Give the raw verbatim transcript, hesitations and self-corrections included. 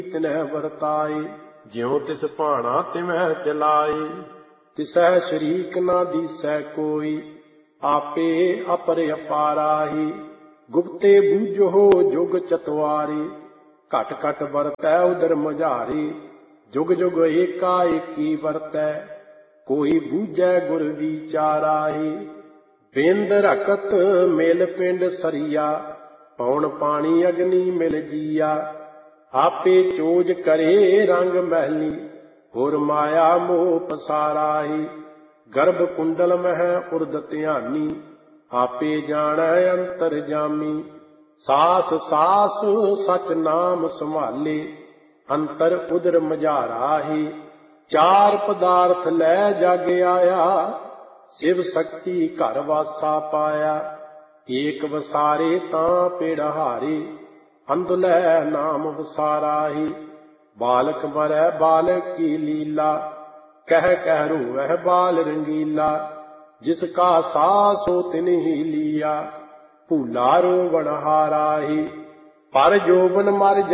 ਤਿਨਹਿ ਵਰਤਾਏ। ਜਿਉ ਤਿਸ ਭਾਣਾ ਤਿਵਹਿ ਚਲਾਏ। ਤਿਸਹਿ ਸ਼ਰੀਕ ਨਾ ਦੀਸੈ ਕੋਈ, ਆਪੇ ਅਪਰ ਅਪਾਰਾਹੀ। ਗੁਪਤੇ ਬੂਝੋ ਜੁਗ ਚਤਵਾਰੀ, ਘਟ ਘਟ ਵਰਤੈ ਉਦਰ ਮਝਾਰੀ। ਜੁਗ ਜੁਗ ਏਕਾ ਏਕੀ ਵਰਤੈ, ਕੋਈ ਬੂਝੈ ਗੁਰ ਵਿਚਾਰਾਹੀ। ਬਿੰਦ ਰਖਤ ਮਿਲ ਪਿੰਡ ਸਰੀਆ, ਪੌਣ ਪਾਣੀ ਅਗਨੀ ਮਿਲ ਜੀਆ। ਆਪੇ ਚੋਜ ਕਰੇ ਰੰਗ ਮਹਿਲੀ, ਹੋਰ ਮਾਇਆ ਮੋਹ ਪਸਾਰਾਹੀ। ਗਰਭ ਕੁੰਡਲ ਮਹਿ ਉਰਦ ਧਿਆਨੀ, ਆਪੇ ਜਾਣੈ ਅੰਤਰ ਜਾਮੀ। ਸਾਸ ਸਾਸ ਸਚ ਨਾਮ ਸੰਭਾਲੇ, ਅੰਤਰ ਉਦਰ ਮਝਾਰਾਹੀ। ਚਾਰ ਪਦਾਰਥ ਲੈ ਜਗ ਆਇਆ, ਸ਼ਿਵ ਸ਼ਕਤੀ ਘਰ ਵਾਸਾ ਪਾਇਆ। ਏਕ ਵਸਾਰੇ ਤਾਂ ਪਿੜਹਾਰੇ, ਅੰਧਲੈ ਨਾਮ ਵਸਾਰਾਹੀ। ਬਾਲਕ ਮਰੈ ਬਾਲਕ ਕੀ ਲੀਲਾ, ਕਹਿ ਕਹਿ ਰੋਵਹਿ ਬਾਲ ਰੰਗੀਲਾ। ਜਿਸ ਕਾ ਸਾਹ ਸੋ ਤਿਨਹੀ ਲੀਆ, ਭੂਲਾ ਰੋਵਣ ਹਾਰਾਹੀ। ਪਰ ਜੋਬਨ ਮਰ